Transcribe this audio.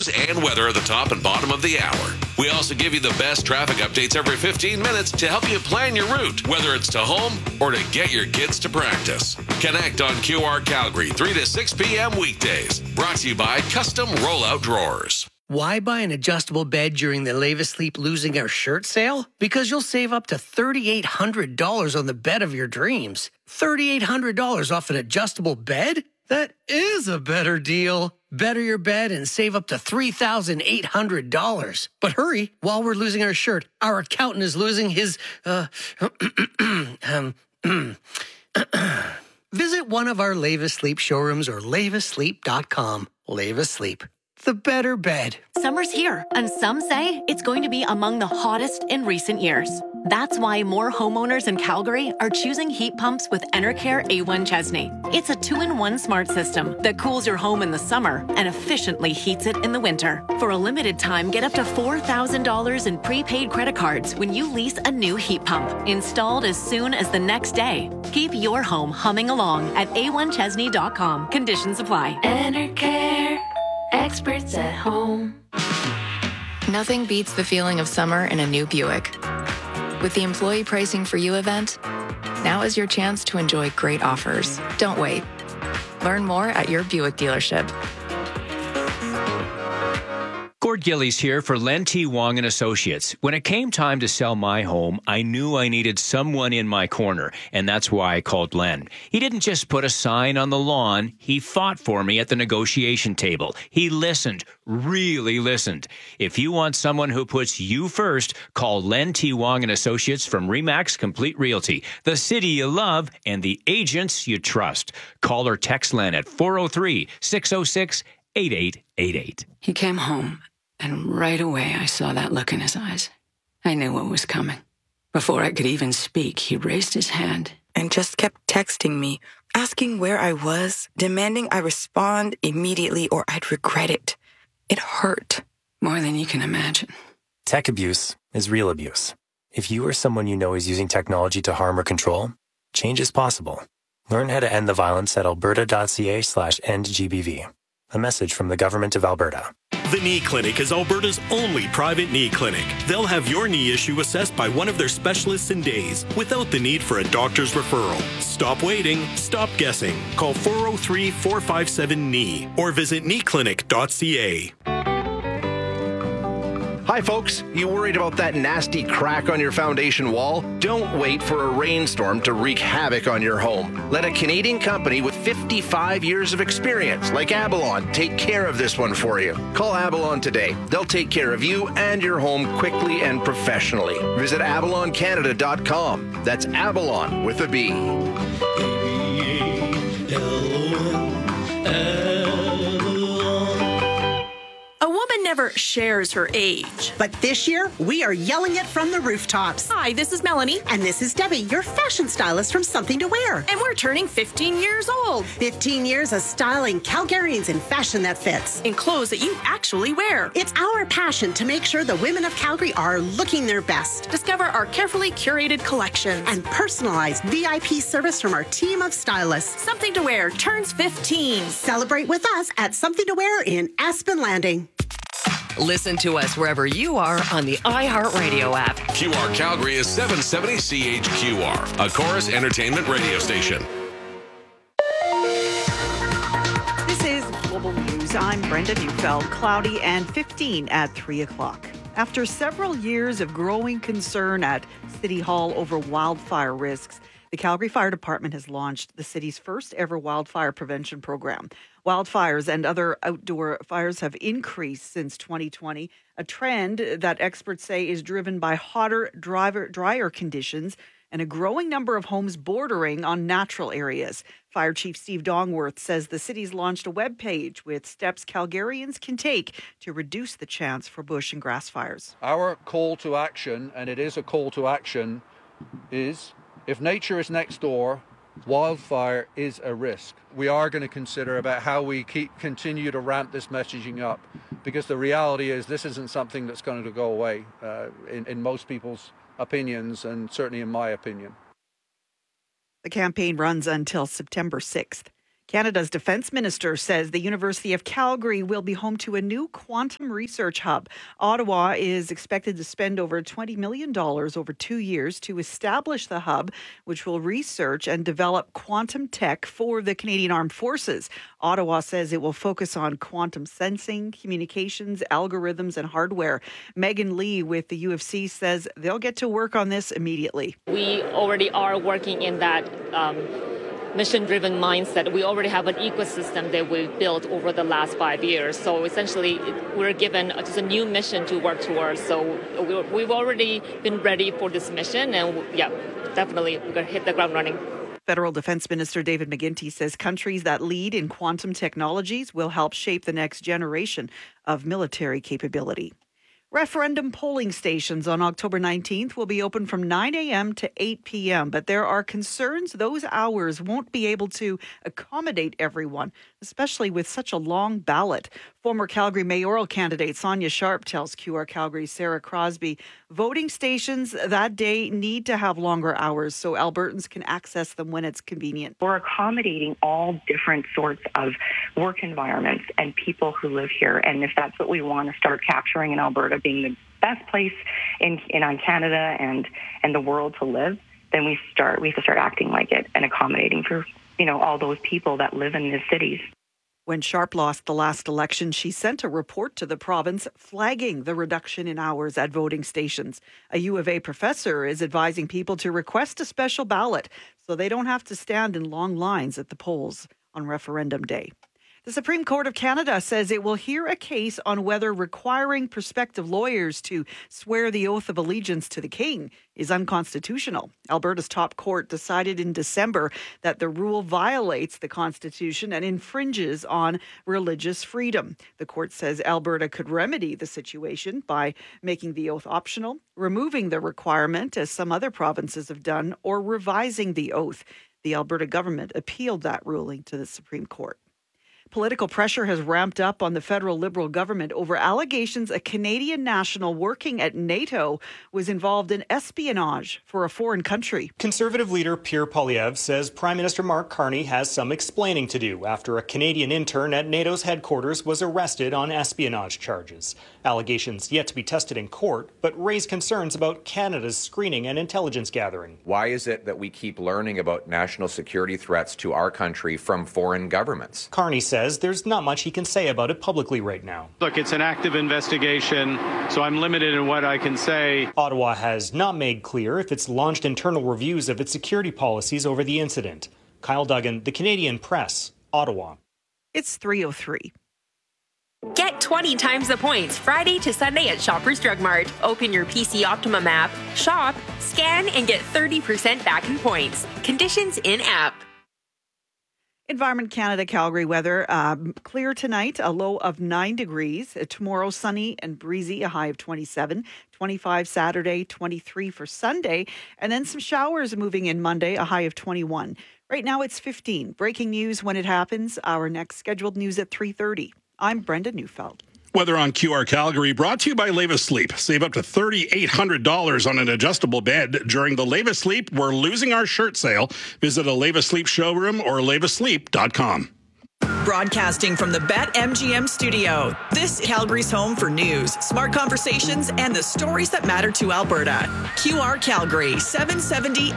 news and weather at the top and bottom of the hour. We also give you the best traffic updates every 15 minutes to help you plan your route, whether it's to home or to get your kids to practice. Connect on QR Calgary 3 to 6 p.m. weekdays. Brought to you by Custom Rollout Drawers. Why buy an adjustable bed during the Lave Asleep Losing Our Shirt sale? Because you'll save up to $3,800 on the bed of your dreams. $3,800 off an adjustable bed? That is a better deal. Better your bed and save up to $3,800. But hurry, while we're losing our shirt, our accountant is losing his, Visit one of our Lave Asleep showrooms or laveasleep.com. Lave Asleep. The better bed. Summer's here, and some say it's going to be among the hottest in recent years. That's why more homeowners in Calgary are choosing heat pumps with Enercare A1 Chesney. It's a 2-in-1 smart system that cools your home in the summer and efficiently heats it in the winter. For a limited time, get up to $4,000 in prepaid credit cards when you lease a new heat pump, installed as soon as the next day. Keep your home humming along at a1chesney.com. Conditions apply. Enercare. Experts at home. Nothing beats the feeling of summer in a new Buick. With the Employee Pricing for You event, now is your chance to enjoy great offers. Don't wait. Learn more at your Buick dealership. Gord Gillies here for Len T. Wong and Associates. When it came time to sell my home, I knew I needed someone in my corner, and that's why I called Len. He didn't just put a sign on the lawn. He fought for me at the negotiation table. He listened, really listened. If you want someone who puts you first, call Len T. Wong and Associates from RE/MAX Complete Realty, the city you love and the agents you trust. Call or text Len at 403-606-8888. He came home, and right away I saw that look in his eyes. I knew what was coming. Before I could even speak, he raised his hand and just kept texting me, asking where I was, demanding I respond immediately or I'd regret it. It hurt. More than you can imagine. Tech abuse is real abuse. If you or someone you know is using technology to harm or control, change is possible. Learn how to end the violence at alberta.ca/endgbv. A message from the Government of Alberta. The Knee Clinic is Alberta's only private knee clinic. They'll have your knee issue assessed by one of their specialists in days, without the need for a doctor's referral. Stop waiting. Stop guessing. Call 403-457-KNEE or visit kneeclinic.ca. Hi folks, you worried about that nasty crack on your foundation wall? Don't wait for a rainstorm to wreak havoc on your home. Let a Canadian company with 55 years of experience, like Abalon, take care of this one for you. Call Abalon today. They'll take care of you and your home quickly and professionally. Visit abaloncanada.com. That's Abalon with a B. A woman never shares her age. But this year, we are yelling it from the rooftops. Hi, this is Melanie. And this is Debbie, your fashion stylist from Something to Wear. And we're turning 15 years old. 15 years of styling Calgarians in fashion that fits. In clothes that you actually wear. It's our passion to make sure the women of Calgary are looking their best. Discover our carefully curated collections. And personalized VIP service from our team of stylists. Something to Wear turns 15. Celebrate with us at Something to Wear in Aspen Landing. Listen to us wherever you are on the iHeartRadio app. QR Calgary is 770 CHQR, a Chorus Entertainment radio station. This is Global News. I'm Brenda Neufeld. Cloudy and 15 at 3 o'clock. After several years of growing concern at City Hall over wildfire risks, the Calgary Fire Department has launched the city's first ever wildfire prevention program. Wildfires and other outdoor fires have increased since 2020, a trend that experts say is driven by hotter, drier conditions and a growing number of homes bordering on natural areas. Fire Chief Steve Dongworth says the city's launched a webpage with steps Calgarians can take to reduce the chance for bush and grass fires. Our call to action, and it is a call to action, is if nature is next door, wildfire is a risk. We are going to consider about how we continue to ramp this messaging up, because the reality is this isn't something that's going to go away in most people's opinions, and certainly in my opinion. The campaign runs until September 6th. Canada's defence minister says the University of Calgary will be home to a new quantum research hub. Ottawa is expected to spend over $20 million over 2 years to establish the hub, which will research and develop quantum tech for the Canadian Armed Forces. Ottawa says it will focus on quantum sensing, communications, algorithms, and hardware. Megan Lee with the UFC says they'll get to work on this immediately. We already are working in that mission-driven mindset. We already have an ecosystem that we've built over the last 5 years. So essentially, we're given just a new mission to work towards. So we've already been ready for this mission, and definitely we're going to hit the ground running. Federal Defense Minister David McGuinty says countries that lead in quantum technologies will help shape the next generation of military capability. Referendum polling stations on October 19th will be open from 9 a.m. to 8 p.m., but there are concerns those hours won't be able to accommodate everyone, especially with such a long ballot. Former Calgary mayoral candidate Sonia Sharp tells QR Calgary's Sarah Crosby voting stations that day need to have longer hours so Albertans can access them when it's convenient. We're accommodating all different sorts of work environments and people who live here, and if that's what we want to start capturing in Alberta, being the best place in Canada and the world to live, then we have to start acting like it and accommodating for all those people that live in these cities. When Sharp lost the last election, she sent a report to the province flagging the reduction in hours at voting stations. A U of A professor is advising people to request a special ballot so they don't have to stand in long lines at the polls on referendum day. The Supreme Court of Canada says it will hear a case on whether requiring prospective lawyers to swear the oath of allegiance to the King is unconstitutional. Alberta's top court decided in December that the rule violates the Constitution and infringes on religious freedom. The court says Alberta could remedy the situation by making the oath optional, removing the requirement, as some other provinces have done, or revising the oath. The Alberta government appealed that ruling to the Supreme Court. Political pressure has ramped up on the federal Liberal government over allegations a Canadian national working at NATO was involved in espionage for a foreign country. Conservative leader Pierre Poilievre says Prime Minister Mark Carney has some explaining to do after a Canadian intern at NATO's headquarters was arrested on espionage charges. Allegations yet to be tested in court, but raise concerns about Canada's screening and intelligence gathering. Why is it that we keep learning about national security threats to our country from foreign governments? Carney says there's not much he can say about it publicly right now. Look, it's an active investigation, so I'm limited in what I can say. Ottawa has not made clear if it's launched internal reviews of its security policies over the incident. Kyle Duggan, The Canadian Press, Ottawa. It's 3:03. Get 20 times the points Friday to Sunday at Shoppers Drug Mart. Open your PC Optimum app, shop, scan, and get 30% back in points. Conditions in app. Environment Canada Calgary weather, clear tonight, a low of 9 degrees. Tomorrow, sunny and breezy, a high of 27. 25 Saturday, 23 for Sunday. And then some showers moving in Monday, a high of 21. Right now it's 15. Breaking news when it happens. Our next scheduled news at 3:30. I'm Brenda Neufeld. Weather on QR Calgary brought to you by Leva Sleep. Save up to $3,800 on an adjustable bed during the Leva Sleep We're Losing Our Shirt sale. Visit a Leva Sleep showroom or levasleep.com. Broadcasting from the BetMGM studio, this is Calgary's home for news, smart conversations, and the stories that matter to Alberta. QR Calgary, 770